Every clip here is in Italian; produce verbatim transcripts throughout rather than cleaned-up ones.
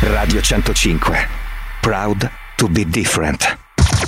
Radio centocinque. Proud to be different.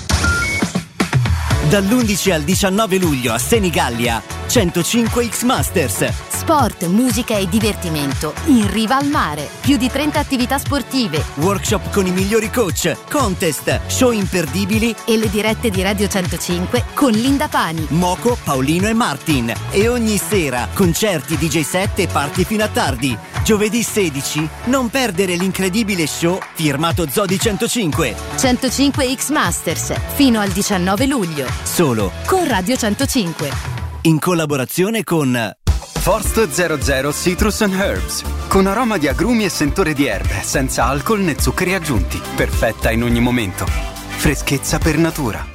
Dall'undici al diciannove luglio a Senigallia, centocinque X Masters. Sport, musica e divertimento in riva al mare. Più di trenta attività sportive, workshop con i migliori coach, contest, show imperdibili e le dirette di Radio centocinque con Linda Pani, Moco, Paolino e Martin. E ogni sera concerti, D J set e party fino a tardi. Giovedì sedici, non perdere l'incredibile show firmato Zodi centocinque. centocinque X Masters, fino al diciannove luglio. Solo con Radio centocinque. In collaborazione con Forst zero zero Citrus and Herbs, con aroma di agrumi e sentore di erbe, senza alcol né zuccheri aggiunti. Perfetta in ogni momento. Freschezza per natura.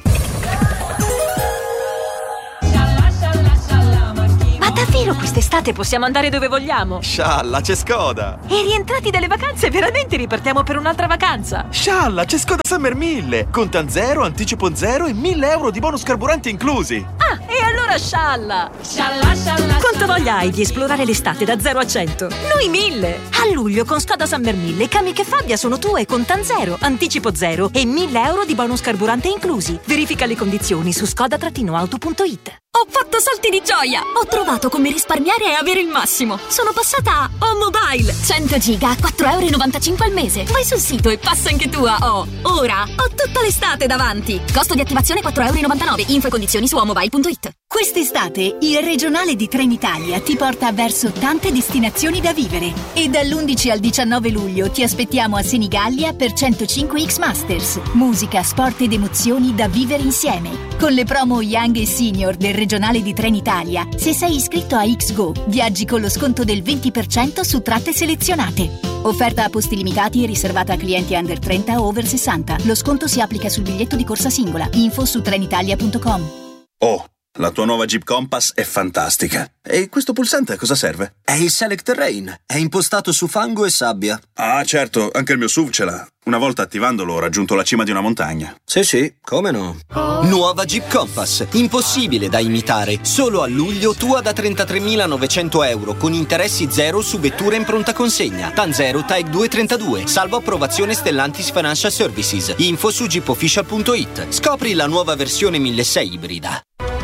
Ma davvero quest'estate possiamo andare dove vogliamo? Scialla, c'è Skoda! E rientrati dalle vacanze veramente ripartiamo per un'altra vacanza? Scialla, c'è Skoda Summer mille! Contan zero, anticipo zero e mille euro di bonus carburante inclusi! Ah, e allora scialla! Scialla, scialla! Quanto voglia hai di esplorare l'estate da zero a cento? Noi mille! A luglio con Skoda Summer mille, Kamiq e Fabia sono tue con Contan zero, anticipo zero e mille euro di bonus carburante inclusi. Verifica le condizioni su skoda auto punto it. Ho fatto salti di gioia! Ho trovato come risparmiare e avere il massimo. Sono passata a O Mobile. cento giga a quattro virgola novantacinque euro al mese. Vai sul sito e passa anche tu a O. Ora ho tutta l'estate davanti. Costo di attivazione quattro virgola novantanove euro. Info e condizioni su o mobile punto it. Quest'estate il regionale di Trenitalia ti porta verso tante destinazioni da vivere. E dall'undici al diciannove luglio ti aspettiamo a Senigallia per centocinque X Masters. Musica, sport ed emozioni da vivere insieme. Con le promo Young e Senior del regionale di Trenitalia, se sei iscritto a X Go, viaggi con lo sconto del venti per cento su tratte selezionate. Offerta a posti limitati e riservata a clienti under trenta o over sessanta. Lo sconto si applica sul biglietto di corsa singola. Info su trenitalia punto com. Oh, la tua nuova Jeep Compass è fantastica. E questo pulsante a cosa serve? È il Select Terrain. È impostato su fango e sabbia. Ah, certo, anche il mio S U V ce l'ha. Una volta attivandolo ho raggiunto la cima di una montagna. Sì, sì, come no? Nuova Jeep Compass, impossibile da imitare. Solo a luglio tua da trentatremilanovecento euro con interessi zero su vetture in pronta consegna. T A N zero T A E C due trentadue, salvo approvazione Stellantis Financial Services. Info su jeep official punto it. Scopri la nuova versione milleseicento ibrida.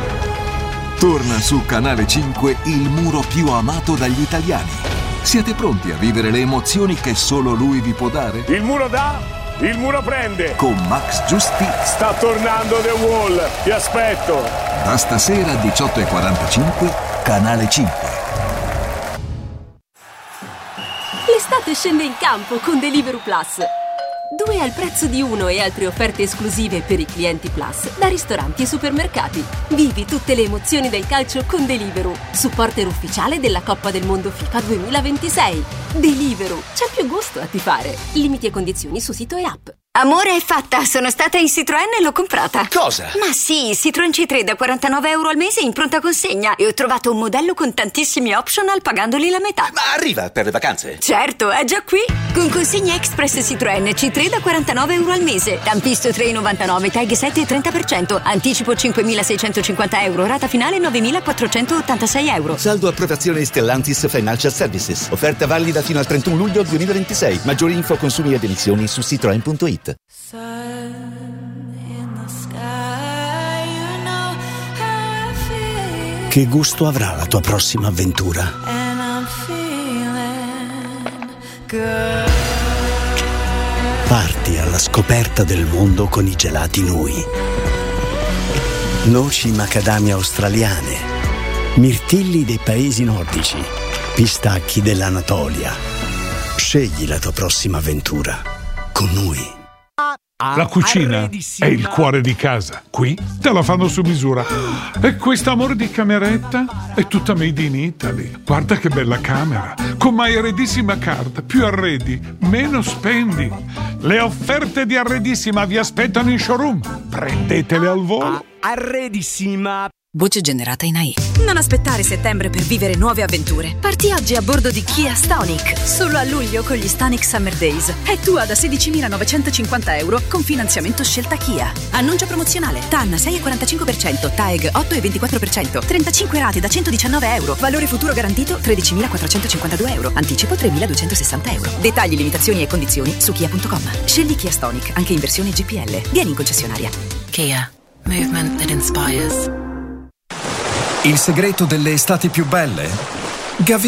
Torna su Canale cinque il muro più amato dagli italiani. Siete pronti a vivere le emozioni che solo lui vi può dare? Il muro dà, il muro prende. Con Max Giusti. Sta tornando The Wall, ti aspetto. Da stasera diciotto e quarantacinque, Canale cinque. L'estate scende in campo con Deliveroo Plus. Due al prezzo di uno e altre offerte esclusive per i clienti Plus da ristoranti e supermercati. Vivi tutte le emozioni del calcio con Deliveroo, supporter ufficiale della Coppa del Mondo FIFA duemilaventisei. Deliveroo, c'è più gusto a tifare. Limiti e condizioni su sito e app. Amore, è fatta, sono stata in Citroën e l'ho comprata. Cosa? Ma sì, Citroën C tre da quarantanove euro al mese in pronta consegna e ho trovato un modello con tantissimi optional pagandoli la metà. Ma arriva per le vacanze? Certo, è già qui. Con consegna express Citroën C tre da quarantanove euro al mese, Tampisto tre virgola novantanove, Tag sette e trenta per cento, anticipo cinquemilaseicentocinquanta euro, rata finale novemilaquattrocentottantasei euro. Saldo approvazione Stellantis Financial Services. Offerta valida fino al trentuno luglio duemilaventisei. Maggiori info, consumi ed emissioni su citroen punto it. Che gusto avrà la tua prossima avventura? Parti alla scoperta del mondo con i gelati Nui. Noci macadamia australiane, mirtilli dei paesi nordici, pistacchi dell'Anatolia. Scegli la tua prossima avventura con Nui. La cucina è il cuore di casa. Qui te la fanno su misura. E questo amore di cameretta è tutta made in Italy. Guarda che bella camera. Con My Arredissima Card. Più arredi, meno spendi. Le offerte di Arredissima vi aspettano in showroom. Prendetele al volo. Arredissima. Voce generata in A I. Non aspettare settembre per vivere nuove avventure. Parti oggi a bordo di Kia Stonic. Solo a luglio con gli Stonic Summer Days. È tua da sedicimilanovecentocinquanta euro con finanziamento scelta Kia. Annuncio promozionale. T A N sei virgola quarantacinque per cento, T A E G otto virgola ventiquattro per cento, trentacinque rate da centodiciannove euro. Valore futuro garantito tredicimilaquattrocentocinquantadue euro. Anticipo tremiladuecentosessanta euro. Dettagli, limitazioni e condizioni su kia punto com. Scegli Kia Stonic anche in versione G P L. Vieni in concessionaria. Kia. Movement that inspires. Il segreto delle estati più belle? Gavi